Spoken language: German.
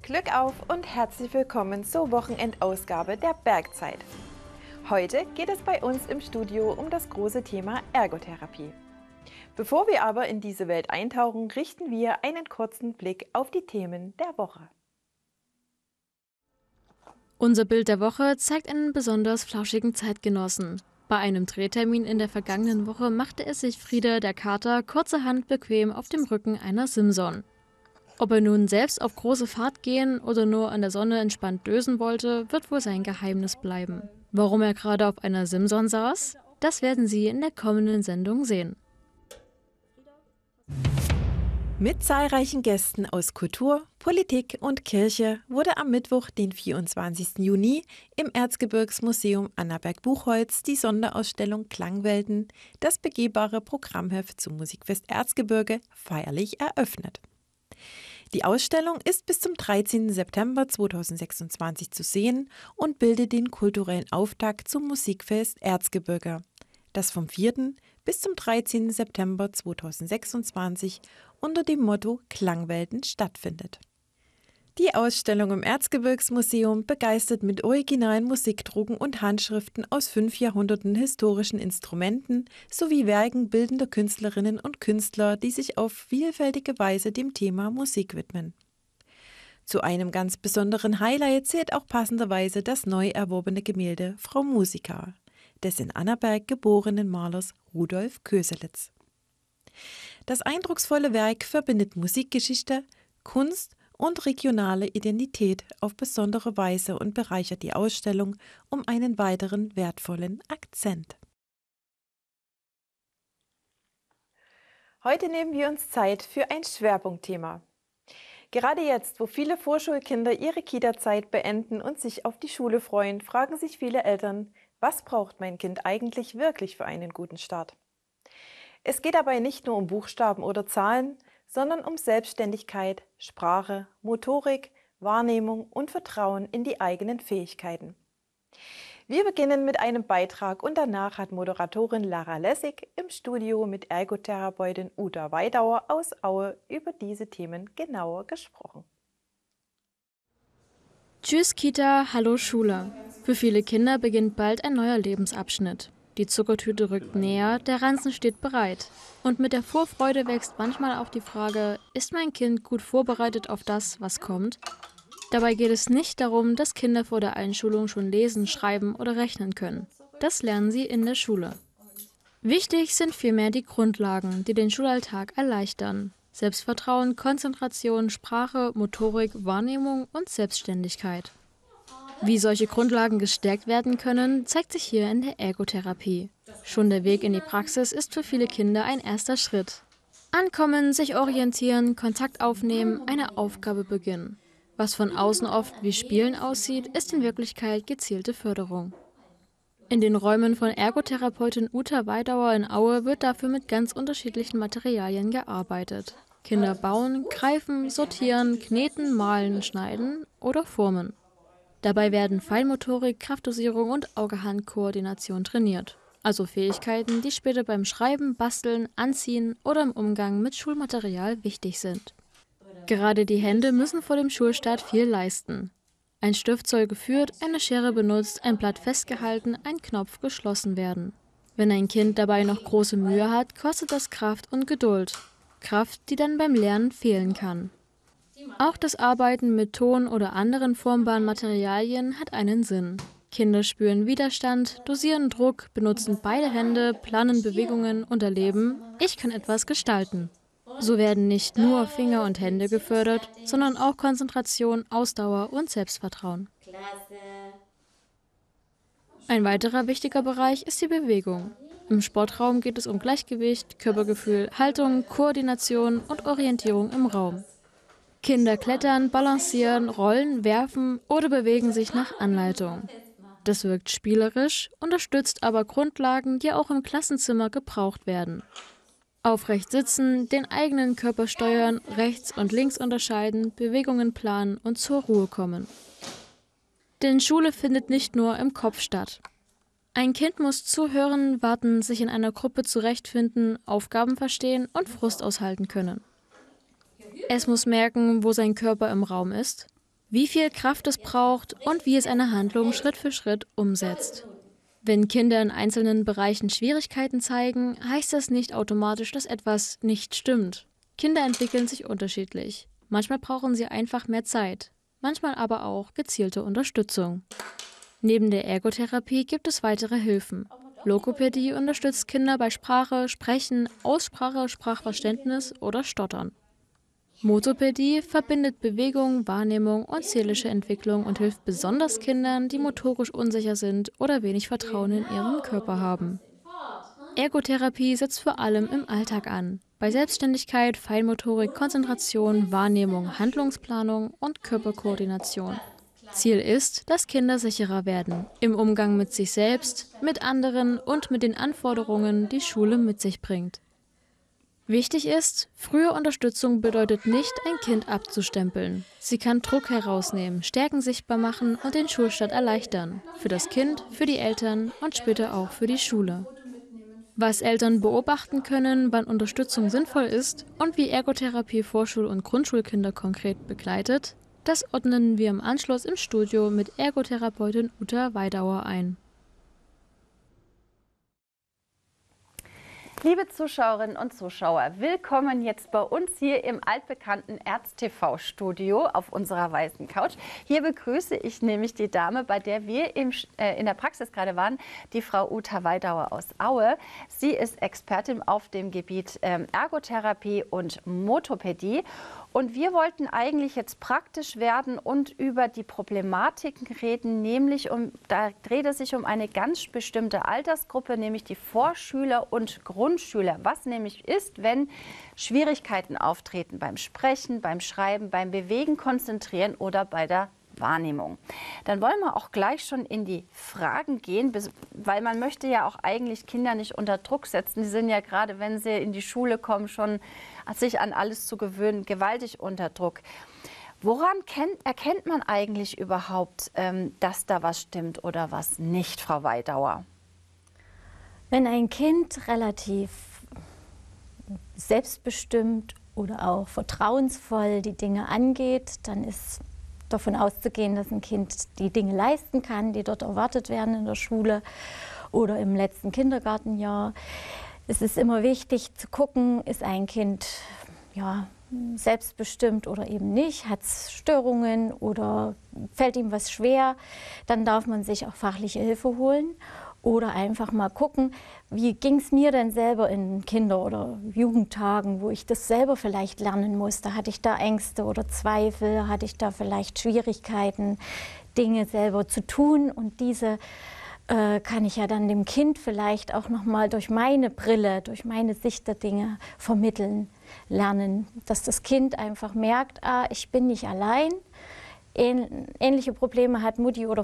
Glück auf und herzlich willkommen zur Wochenendausgabe der Bergzeit. Heute geht es bei uns im Studio um das große Thema Ergotherapie. Bevor wir aber in diese Welt eintauchen, richten wir einen kurzen Blick auf die Themen der Woche. Unser Bild der Woche zeigt einen besonders flauschigen Zeitgenossen. Bei einem Drehtermin in der vergangenen Woche machte es sich Frieda, der Kater, kurzerhand bequem auf dem Rücken einer Simson. Ob er nun selbst auf große Fahrt gehen oder nur an der Sonne entspannt dösen wollte, wird wohl sein Geheimnis bleiben. Warum er gerade auf einer Simson saß, das werden Sie in der kommenden Sendung sehen. Mit zahlreichen Gästen aus Kultur, Politik und Kirche wurde am Mittwoch, den 24. Juni, im Erzgebirgsmuseum Annaberg-Buchholz die Sonderausstellung Klangwelten, das begehbare Programmheft zum Musikfest Erzgebirge, feierlich eröffnet. Die Ausstellung ist bis zum 13. September 2026 zu sehen und bildet den kulturellen Auftakt zum Musikfest Erzgebirge, das vom 4. bis zum 13. September 2026 unter dem Motto Klangwelten stattfindet. Die Ausstellung im Erzgebirgsmuseum begeistert mit originalen Musikdrucken und Handschriften aus 5 Jahrhunderten historischen Instrumenten sowie Werken bildender Künstlerinnen und Künstler, die sich auf vielfältige Weise dem Thema Musik widmen. Zu einem ganz besonderen Highlight zählt auch passenderweise das neu erworbene Gemälde Frau Musica des in Annaberg geborenen Malers Rudolf Köselitz. Das eindrucksvolle Werk verbindet Musikgeschichte, Kunst und regionale Identität auf besondere Weise und bereichert die Ausstellung um einen weiteren wertvollen Akzent. Heute nehmen wir uns Zeit für ein Schwerpunktthema. Gerade jetzt, wo viele Vorschulkinder ihre Kita-Zeit beenden und sich auf die Schule freuen, fragen sich viele Eltern, was braucht mein Kind eigentlich wirklich für einen guten Start? Es geht dabei nicht nur um Buchstaben oder Zahlen, sondern um Selbstständigkeit, Sprache, Motorik, Wahrnehmung und Vertrauen in die eigenen Fähigkeiten. Wir beginnen mit einem Beitrag und danach hat Moderatorin Lara Lessig im Studio mit Ergotherapeutin Uta Weidauer aus Aue über diese Themen genauer gesprochen. Tschüss Kita, hallo Schule. Für viele Kinder beginnt bald ein neuer Lebensabschnitt. Die Zuckertüte rückt näher, der Ranzen steht bereit. Und mit der Vorfreude wächst manchmal auch die Frage, ist mein Kind gut vorbereitet auf das, was kommt? Dabei geht es nicht darum, dass Kinder vor der Einschulung schon lesen, schreiben oder rechnen können. Das lernen sie in der Schule. Wichtig sind vielmehr die Grundlagen, die den Schulalltag erleichtern. Selbstvertrauen, Konzentration, Sprache, Motorik, Wahrnehmung und Selbstständigkeit. Wie solche Grundlagen gestärkt werden können, zeigt sich hier in der Ergotherapie. Schon der Weg in die Praxis ist für viele Kinder ein erster Schritt. Ankommen, sich orientieren, Kontakt aufnehmen, eine Aufgabe beginnen. Was von außen oft wie Spielen aussieht, ist in Wirklichkeit gezielte Förderung. In den Räumen von Ergotherapeutin Uta Weidauer in Aue wird dafür mit ganz unterschiedlichen Materialien gearbeitet. Kinder bauen, greifen, sortieren, kneten, malen, schneiden oder formen. Dabei werden Feinmotorik, Kraftdosierung und Auge-Hand-Koordination trainiert. Also Fähigkeiten, die später beim Schreiben, Basteln, Anziehen oder im Umgang mit Schulmaterial wichtig sind. Gerade die Hände müssen vor dem Schulstart viel leisten. Ein Stift soll geführt, eine Schere benutzt, ein Blatt festgehalten, ein Knopf geschlossen werden. Wenn ein Kind dabei noch große Mühe hat, kostet das Kraft und Geduld. Kraft, die dann beim Lernen fehlen kann. Auch das Arbeiten mit Ton oder anderen formbaren Materialien hat einen Sinn. Kinder spüren Widerstand, dosieren Druck, benutzen beide Hände, planen Bewegungen und erleben, ich kann etwas gestalten. So werden nicht nur Finger und Hände gefördert, sondern auch Konzentration, Ausdauer und Selbstvertrauen. Ein weiterer wichtiger Bereich ist die Bewegung. Im Sportraum geht es um Gleichgewicht, Körpergefühl, Haltung, Koordination und Orientierung im Raum. Kinder klettern, balancieren, rollen, werfen oder bewegen sich nach Anleitung. Das wirkt spielerisch, unterstützt aber Grundlagen, die auch im Klassenzimmer gebraucht werden. Aufrecht sitzen, den eigenen Körper steuern, rechts und links unterscheiden, Bewegungen planen und zur Ruhe kommen. Denn Schule findet nicht nur im Kopf statt. Ein Kind muss zuhören, warten, sich in einer Gruppe zurechtfinden, Aufgaben verstehen und Frust aushalten können. Es muss merken, wo sein Körper im Raum ist. wie viel Kraft es braucht und wie es eine Handlung Schritt für Schritt umsetzt. Wenn Kinder in einzelnen Bereichen Schwierigkeiten zeigen, heißt das nicht automatisch, dass etwas nicht stimmt. Kinder entwickeln sich unterschiedlich. Manchmal brauchen sie einfach mehr Zeit, manchmal aber auch gezielte Unterstützung. Neben der Ergotherapie gibt es weitere Hilfen. Logopädie unterstützt Kinder bei Sprache, Sprechen, Aussprache, Sprachverständnis oder Stottern. Motopädie verbindet Bewegung, Wahrnehmung und seelische Entwicklung und hilft besonders Kindern, die motorisch unsicher sind oder wenig Vertrauen in ihren Körper haben. Ergotherapie setzt vor allem im Alltag an, bei Selbstständigkeit, Feinmotorik, Konzentration, Wahrnehmung, Handlungsplanung und Körperkoordination. Ziel ist, dass Kinder sicherer werden, im Umgang mit sich selbst, mit anderen und mit den Anforderungen, die Schule mit sich bringt. Wichtig ist, frühe Unterstützung bedeutet nicht, ein Kind abzustempeln. Sie kann Druck herausnehmen, Stärken sichtbar machen und den Schulstart erleichtern. Für das Kind, für die Eltern und später auch für die Schule. Was Eltern beobachten können, wann Unterstützung sinnvoll ist und wie Ergotherapie Vorschul- und Grundschulkinder konkret begleitet, das ordnen wir im Anschluss im Studio mit Ergotherapeutin Uta Weidauer ein. Liebe Zuschauerinnen und Zuschauer, willkommen jetzt bei uns hier im altbekannten ERZ-TV-Studio auf unserer weißen Couch. Hier begrüße ich nämlich die Dame, bei der wir in der Praxis gerade waren, die Frau Uta Weidauer aus Aue. Sie ist Expertin auf dem Gebiet Ergotherapie und Motopädie. Und wir wollten eigentlich jetzt praktisch werden und über die Problematiken reden, nämlich da dreht es sich um eine ganz bestimmte Altersgruppe, nämlich die Vorschüler und Grundschüler. Was nämlich ist, wenn Schwierigkeiten auftreten beim Sprechen, beim Schreiben, beim Bewegen, Konzentrieren oder bei der Wahrnehmung. Dann wollen wir auch gleich schon in die Fragen gehen, weil man möchte ja auch eigentlich Kinder nicht unter Druck setzen. Die sind ja gerade, wenn sie in die Schule kommen, schon sich an alles zu gewöhnen, gewaltig unter Druck. Woran erkennt man eigentlich überhaupt, dass da was stimmt oder was nicht, Frau Weidauer? Wenn ein Kind relativ selbstbestimmt oder auch vertrauensvoll die Dinge angeht, dann ist davon auszugehen, dass ein Kind die Dinge leisten kann, die dort erwartet werden in der Schule oder im letzten Kindergartenjahr. Es ist immer wichtig zu gucken, ist ein Kind selbstbestimmt oder eben nicht, hat es Störungen oder fällt ihm was schwer, dann darf man sich auch fachliche Hilfe holen. Oder einfach mal gucken, wie ging es mir denn selber in Kinder- oder Jugendtagen, wo ich das selber vielleicht lernen musste. Hatte ich da Ängste oder Zweifel? Hatte ich da vielleicht Schwierigkeiten, Dinge selber zu tun? Und diese kann ich ja dann dem Kind vielleicht auch noch mal durch meine Brille, durch meine Sicht der Dinge vermitteln, lernen. Dass das Kind einfach merkt, ich bin nicht allein. Ähnliche Probleme hat Mutti oder